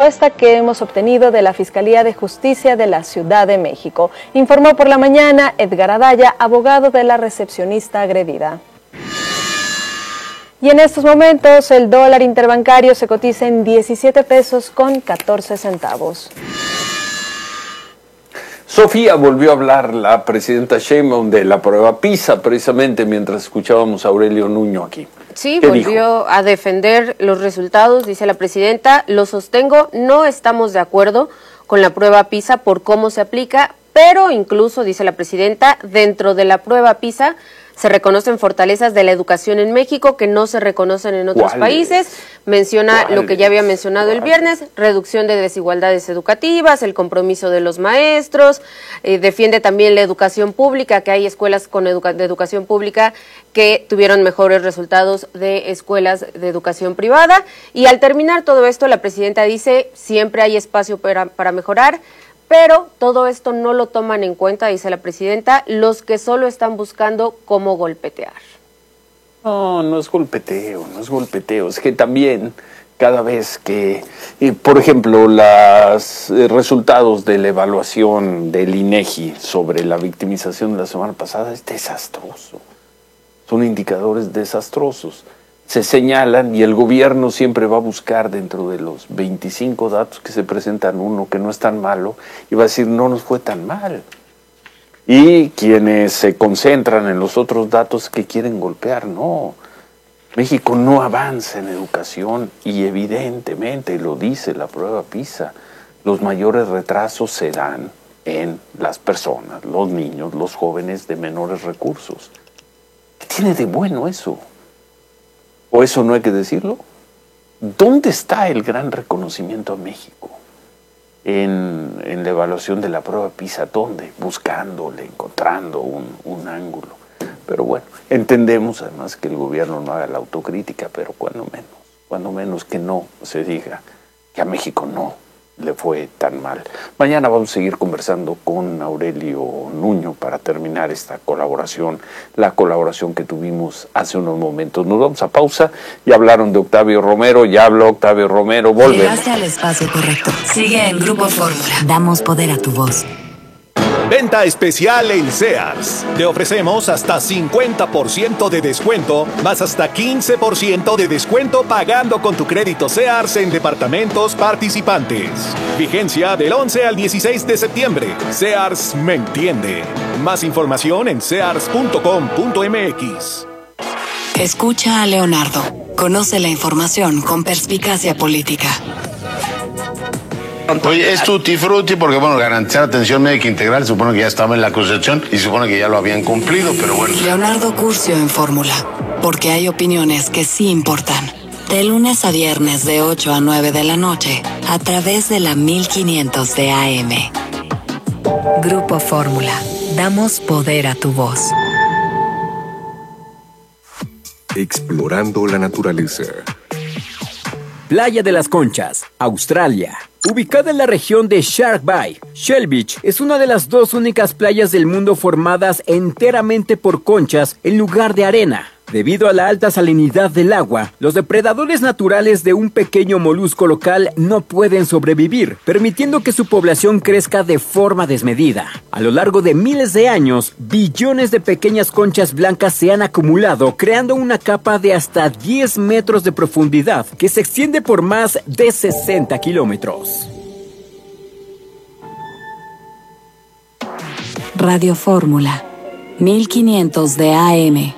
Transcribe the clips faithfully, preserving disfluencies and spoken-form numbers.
respuesta que hemos obtenido de la Fiscalía de Justicia de la Ciudad de México, informó por la mañana Edgar Adaya, abogado de la recepcionista agredida. Y en estos momentos el dólar interbancario se cotiza en diecisiete pesos con catorce centavos. Sofía, volvió a hablar la presidenta Sheinbaum de la prueba PISA, precisamente mientras escuchábamos a Aurelio Nuño aquí. Sí, volvió dijo? a defender los resultados, dice la presidenta, lo sostengo, no estamos de acuerdo con la prueba PISA por cómo se aplica, pero incluso, dice la presidenta, dentro de la prueba PISA se reconocen fortalezas de la educación en México que no se reconocen en otros ¿Cuál países. es? Menciona ¿Cuál lo que ya había mencionado ¿Cuál el viernes, reducción de desigualdades educativas, el compromiso de los maestros, eh, defiende también la educación pública, que hay escuelas con educa de educación pública que tuvieron mejores resultados de escuelas de educación privada. Y al terminar todo esto, la presidenta dice, siempre hay espacio para, para mejorar, pero todo esto no lo toman en cuenta, dice la presidenta, los que solo están buscando cómo golpetear. No, no es golpeteo, no es golpeteo, es que también cada vez que, eh, por ejemplo, los eh, resultados de la evaluación del INEGI sobre la victimización de la semana pasada es desastroso, son indicadores desastrosos. Se señalan y el gobierno siempre va a buscar dentro de los veinticinco datos que se presentan uno que no es tan malo y va a decir no nos fue tan mal. Y quienes se concentran en los otros datos que quieren golpear, no. México no avanza en educación y evidentemente, y lo dice la prueba PISA, los mayores retrasos se dan en las personas, los niños, los jóvenes de menores recursos. ¿Qué tiene de bueno eso? ¿O eso no hay que decirlo? ¿Dónde está el gran reconocimiento a México en, en la evaluación de la prueba PISA? ¿Dónde? Buscándole, encontrando un, un ángulo. Pero bueno, entendemos además que el gobierno no haga la autocrítica, pero cuando menos, cuando menos que no se diga que a México no le fue tan mal. Mañana vamos a seguir conversando con Aurelio Nuño para terminar esta colaboración, la colaboración que tuvimos hace unos momentos. Nos vamos a pausa, ya hablaron de Octavio Romero, ya habló Octavio Romero, volvemos. Llegaste al espacio correcto. Sigue en Grupo Fórmula. Damos poder a tu voz. Venta especial en Sears. Te ofrecemos hasta cincuenta por ciento de descuento, más hasta quince por ciento de descuento pagando con tu crédito Sears en departamentos participantes. Vigencia del once al dieciséis de septiembre. Sears me entiende. Más información en sears punto com punto m x. Escucha a Leonardo. Conoce la información con perspicacia política. Oye, es tutti frutti porque, bueno, garantizar atención médica integral se supone que ya estaba en la Constitución y se supone que ya lo habían cumplido, pero bueno. Leonardo Curcio en Fórmula, porque hay opiniones que sí importan. De lunes a viernes de ocho a nueve de la noche, a través de la mil quinientos de A M. Grupo Fórmula, damos poder a tu voz. Explorando la naturaleza. Playa de las Conchas, Australia. Ubicada en la región de Shark Bay, Shell Beach es una de las dos únicas playas del mundo formadas enteramente por conchas en lugar de arena. Debido a la alta salinidad del agua, los depredadores naturales de un pequeño molusco local no pueden sobrevivir, permitiendo que su población crezca de forma desmedida. A lo largo de miles de años, billones de pequeñas conchas blancas se han acumulado, creando una capa de hasta diez metros de profundidad que se extiende por más de sesenta kilómetros. Radio Fórmula, mil quinientos de A M.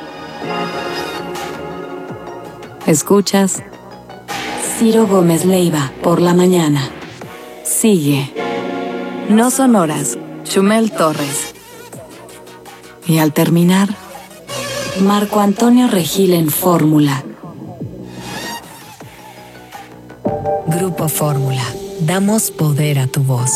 Escuchas Ciro Gómez Leiva por la mañana. Sigue. No son horas. Chumel Torres. Y al terminar, Marco Antonio Regil en Fórmula. Grupo Fórmula. Damos poder a tu voz.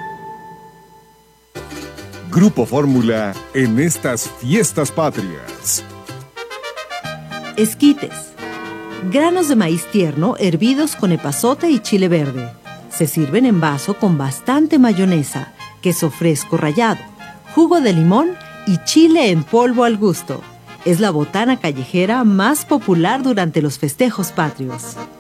Grupo Fórmula en estas fiestas patrias. Esquites. Granos de maíz tierno hervidos con epazote y chile verde. Se sirven en vaso con bastante mayonesa, queso fresco rallado, jugo de limón y chile en polvo al gusto. Es la botana callejera más popular durante los festejos patrios.